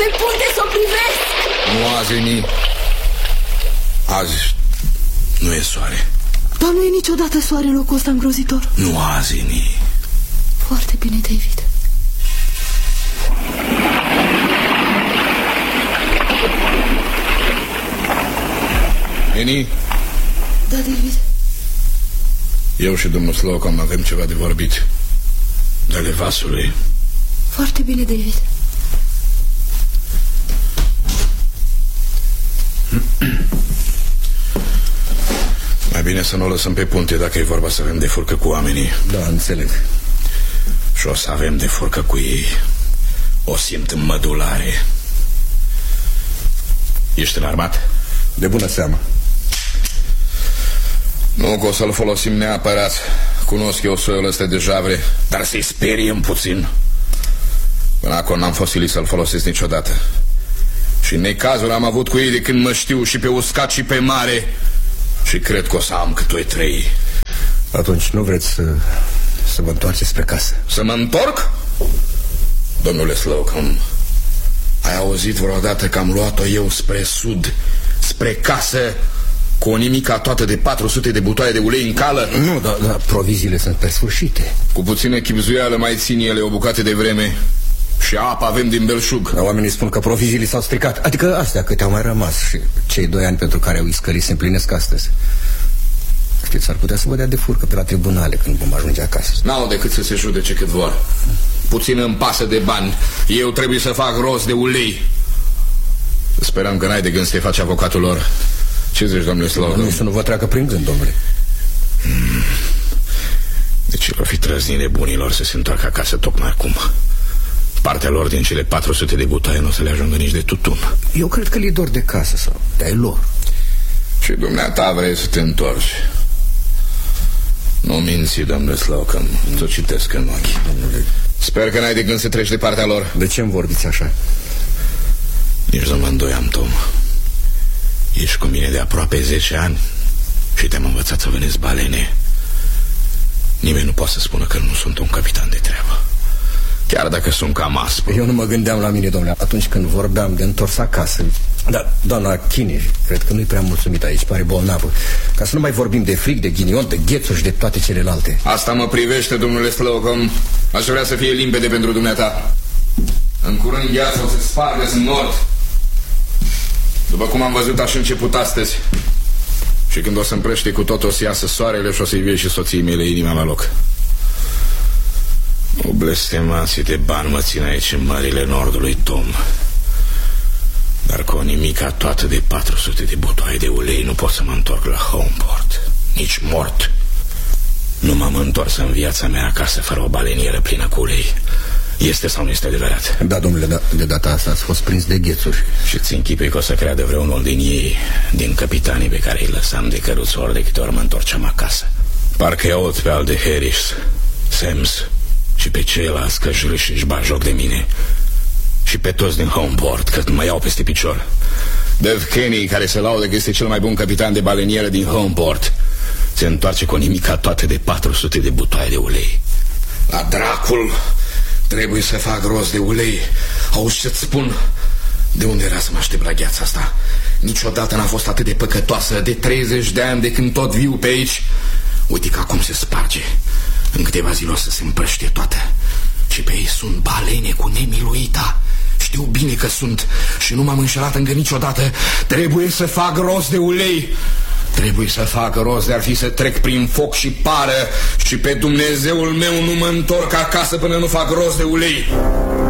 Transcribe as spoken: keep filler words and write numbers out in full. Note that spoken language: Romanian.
pe punte să o privesc. Nu azi, Eni. Azi nu e soare. Dar nu e niciodată soare în locul ăsta îngrozitor. Nu azi, Eni. Foarte bine, David. Eni? Da, David. Eu și domnul Slocum avem ceva de vorbit. De-ale vasului. Foarte bine, David. Mai bine să nu o lăsăm pe punte dacă e vorba să avem de furcă cu oamenii. Da, înțeleg. Și o să avem de furcă cu ei. O simt în mădulare. Ești înarmat? De bună seamă. Nu că o să-l folosim neapărat. Cunosc eu soiul ăsta de javre. Dar să-i speriem puțin. Până acum n-am fost silit să-l folosesc niciodată. Și în necazuri am avut cu ei de când mă știu, și pe uscat și pe mare. Și cred că o să am cât doi trei. Atunci nu vreți să, să vă întoarceți spre casă? Să mă întorc? Domnule Slocum, ai auzit vreodată că am luat-o eu spre sud, spre casă, cu o nimica toată de patru sute de butoaie de ulei în cală? Nu, dar da, proviziile sunt pe sfârșite. Cu puțină chibzuială mai țin ele o bucată de vreme. Și apă avem din belșug. Dar oamenii spun că proviziile s-au stricat. Adică astea câte au mai rămas. Și cei doi ani pentru care au iscărit se împlinesc astăzi. Știți, ar putea să vă dea de furcă pe la tribunale când vom ajunge acasă. N-au decât să se judece cât vor. Puțin îmi pasă de bani. Eu trebuie să fac rost de ulei. Sperăm că n-ai de gând să-i faci avocatul lor. Ce zici, domnule Slocum? Să nu vă treacă prin gând, domnule. hmm. Deci ar fi trăznire bunilor să se întoarcă acasă tocmai acum. Partea lor din cele patru sute de butoaie nu o să le ajungă nici de tutun. Eu cred că li dor de casă sau de-ai lor. Și dumneata vrei să te întorci. Nu minți, domnule Slocum. Ți-o citesc în ochi. Domnule... Sper că n-ai de gând să treci de partea lor. De ce îmi vorbiți așa? Nici nu mă îndoiam, Tom. Ești cu mine de aproape zece ani și te-am învățat să vânezi balene. Nimeni nu poate să spună că nu sunt un capitan de treabă, chiar dacă sunt cam aspru. Eu nu mă gândeam la mine, domnule, atunci când vorbeam de întors acasă. Dar doamna Chine, cred că nu-i prea mulțumită aici, pare bolnavă. Ca să nu mai vorbim de frig, de ghinion, de ghețuri și de toate celelalte. Asta mă privește, domnule Slocum. Aș vrea să fie limpede pentru dumneata. În curând gheața o să spargă în nord. După cum am văzut, așa început astăzi. Și când o să împrește cu tot, o să iasă soarele și o să-i vie și soției mele inima la loc. O blestemație de bani mă țin aici în mările nordului, Tom. Dar cu o nimica toată de patru sute de butoaie de ulei nu pot să mă întorc la Homeport. Nici mort. Nu m-am întors în viața mea acasă fără o balenieră plină cu ulei. Este sau nu este adevărat? Da, domnule, da, de data asta ați fost prins de ghețuri. Și ți închipui că o să creadă vreunul din ei, din capitanii pe care îi lăsam de căruț ori de câte ori mă întorceam acasă. Parcă-i aud pe al de Harris, Sams și pe ceilalți că își își bat joc de mine. Și pe toți din Homeport, că mă iau peste picior. Dave Kenny, care se laudă că este cel mai bun capitan de balenieră din Homeport, se întoarce cu o nimica toată de patru sute de butoaie de ulei. La dracul, trebuie să fac rost de ulei. Auzi ce-ți spun? De unde era să mă aștept la gheața asta? Niciodată n-a fost atât de păcătoasă. De treizeci de ani de când tot viu pe aici. Uite că acum se sparge. În câteva zile o să se împrăștie toată. Și pe ei sunt balene cu nemiluita. Știu bine că sunt și nu m-am înșelat încă niciodată. Trebuie să fac rost de ulei. Trebuie să fac rost de ar fi să trec prin foc și pară. Și pe Dumnezeul meu nu mă întorc acasă până nu fac rost de ulei.